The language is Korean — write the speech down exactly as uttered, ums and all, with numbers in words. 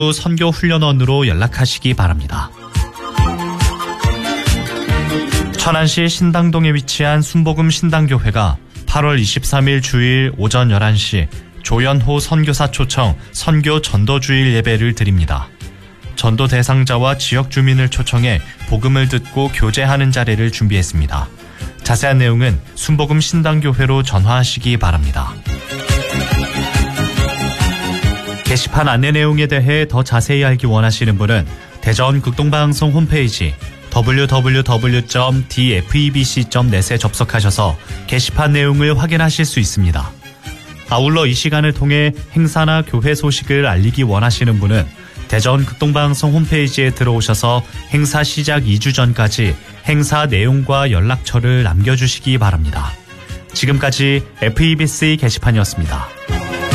선교훈련원으로 연락하시기 바랍니다. 천안시 신당동에 위치한 순복음 신당교회가 팔월 이십삼일 주일 오전 열한 시 조연호 선교사 초청 선교 전도주일 예배를 드립니다. 전도 대상자와 지역 주민을 초청해 복음을 듣고 교제하는 자리를 준비했습니다. 자세한 내용은 순복음 신당교회로 전화하시기 바랍니다. 게시판 안내 내용에 대해 더 자세히 알기 원하시는 분은 대전 극동방송 홈페이지 더블유 더블유 더블유 점 디에프이비씨 점 넷에 접속하셔서 게시판 내용을 확인하실 수 있습니다. 아울러 이 시간을 통해 행사나 교회 소식을 알리기 원하시는 분은 대전 극동방송 홈페이지에 들어오셔서 행사 시작 이 주 전까지 행사 내용과 연락처를 남겨주시기 바랍니다. 지금까지 에프이비씨 게시판이었습니다.